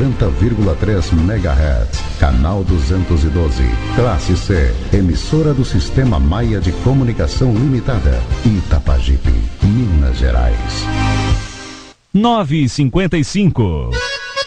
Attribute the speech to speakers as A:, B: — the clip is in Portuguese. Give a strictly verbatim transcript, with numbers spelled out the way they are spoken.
A: noventa vírgula três megahertz, canal duzentos e doze, classe C, emissora do Sistema Maia de Comunicação Limitada, Itapajipe, Minas Gerais.
B: nove e cinquenta e cinco.